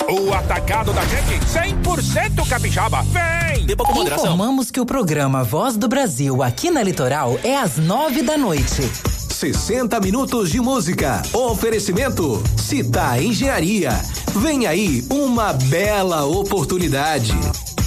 O atacado da gente, 100% capixaba. Vem! Beba com moderação. Informamos que o programa Voz do Brasil aqui na Litoral é às 9h. 60 minutos de música. Oferecimento Citar Engenharia. Vem aí uma bela oportunidade.